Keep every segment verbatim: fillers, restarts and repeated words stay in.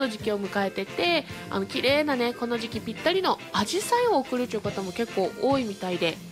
の時期を迎えてて、あの綺麗なねこの時期ぴったりのアジサイを送るという方も結構多いみたいで、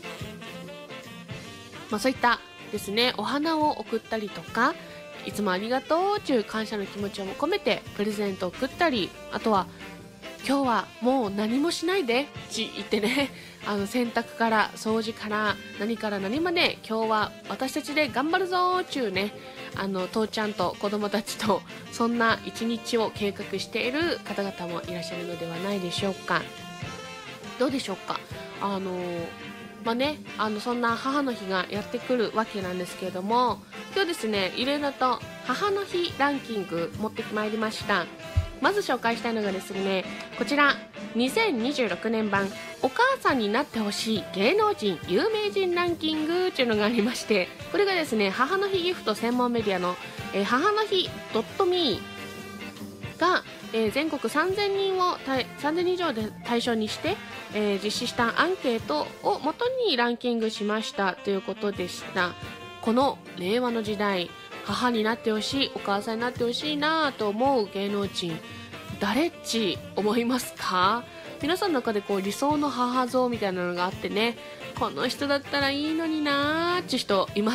まあ、そういったですねお花を送ったりとか、いつもありがとうという感謝の気持ちを込めてプレゼントを送ったり、あとは今日はもう何もしないでって言ってね、あの洗濯から掃除から何から何まで今日は私たちで頑張るぞっていうね、あの父ちゃんと子供たちとそんな一日を計画している方々もいらっしゃるのではないでしょうか。どうでしょうか。あのまあね、あのそんな母の日がやってくるわけなんですけれども、今日ですねいろいろと母の日ランキング持ってまいりました。まず紹介したいのがですね、こちらにせんにじゅうろくねん版お母さんになってほしい芸能人有名人ランキングというのがありまして、これがですね母の日ギフト専門メディアの、えー、母の日 .me が、えー、全国さんぜんにんをさんぜんにん以上で対象にして、えー、実施したアンケートを元にランキングしましたということでした。この令和の時代、母になってほしい、お母さんになってほしいなと思う芸能人、誰っち思いますか？皆さんの中でこう理想の母像みたいなのがあってね、この人だったらいいのになーって人います？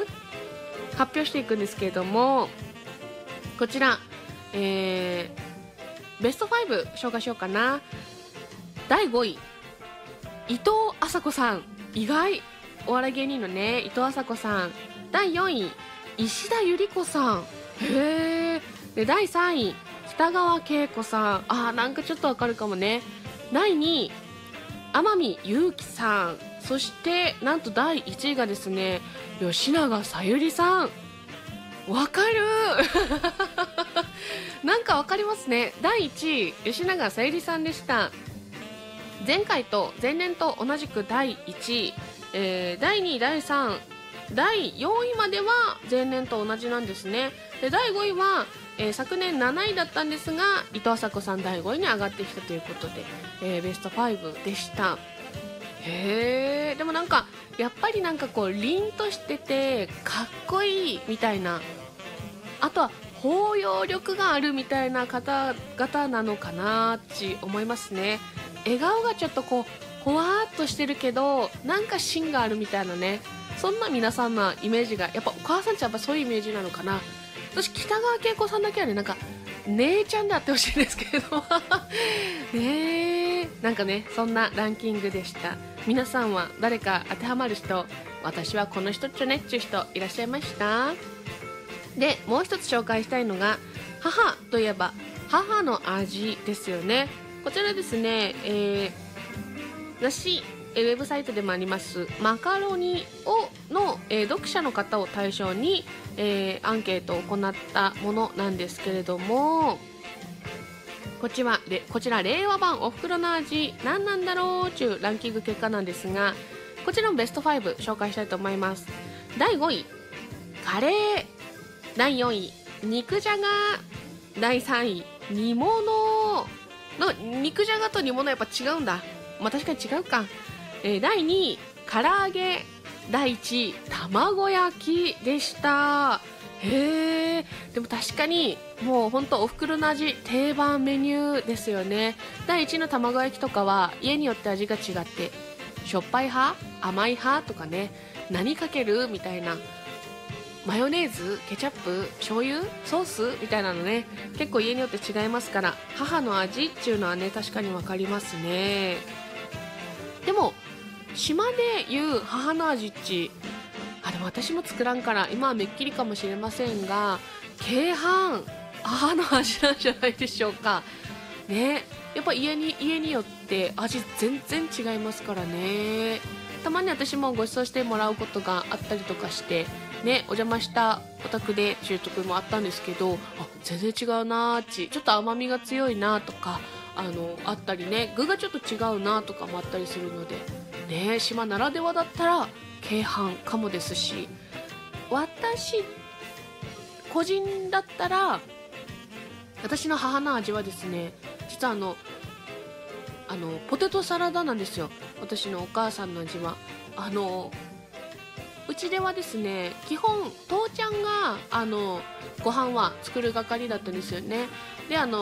発表していくんですけれども、こちら、えー、ベストご紹介しようかな。だいごい、伊藤麻子さん。意外、お笑い芸人のね伊藤麻子さん。だいよんい、石田ゆり子さん。へー。でだいさんい、北川景子さん。あー、なんかちょっとわかるかもね。だいにい、天海祐希さん。そしてなんとだいいちいがですね吉永小百合さん。わかるなんかわかりますね。だいいちい、吉永小百合さんでした。前回と前年と同じくだいいちい、えー、だいにい、だいさん、だいよんいまでは前年と同じなんですね。でだいごいは、えー、昨年なないだったんですが、伊藤麻子さんだいごいに上がってきたということで、えー、ベストごでした。へー。でもなんかやっぱりなんかこう凛としててかっこいいみたいな、あとは包容力があるみたいな方々なのかなって思いますね。笑顔がちょっとこうほわーっとしてるけどなんか芯があるみたいなね、そんな皆さんのイメージが、やっぱお母さんってやっぱそういうイメージなのかな。私北川景子さんだけはね、なんか姉ちゃんであってほしいんですけれどねえ、なんかねそんなランキングでした。皆さんは誰か当てはまる人、私はこの人っちょねっていう人いらっしゃいました？でもう一つ紹介したいのが、母といえば母の味ですよね。こちらですね、えー、雑誌、ウェブサイトでもありますマカロニをの、えー、読者の方を対象に、えー、アンケートを行ったものなんですけれども、こちらでこちら令和版おふくろの味何なんだろうというランキング結果なんですが、こちらのベストご紹介したいと思います。だいごい、カレー。だいよんい、肉じゃが。だいさんい、煮物の肉じゃがと煮物やっぱ違うんだ。まあ確かに違うか。えー、だいにい、唐揚げ。だいいちい、卵焼きでした。へー。でも確かにもうほんとおふくろの味定番メニューですよね。だいいちいの卵焼きとかは家によって味が違って、しょっぱい派、甘い派とかね、何かけるみたいな、マヨネーズ、ケチャップ、醤油、ソースみたいなのね、結構家によって違いますから、母の味っていうのはね確かに分かりますね。でも島でいう母の味っち、あ、でも私も作らんから今はめっきりかもしれませんが、京阪母の味なんじゃないでしょうかね。やっぱ家に家によって味全然違いますからね。たまに私もご馳走してもらうことがあったりとかしてね、お邪魔したお宅で習得もあったんですけど、あ、全然違うなーち、ちょっと甘みが強いなとか、あのあったりね、具がちょっと違うなとかもあったりするのでね、島ならではだったら京阪かもですし、私個人だったら私の母の味はですね、実はあのあのポテトサラダなんですよ。私のお母さんの味はあのうちではですね、基本父ちゃんがあのご飯は作る係だったんですよね。であの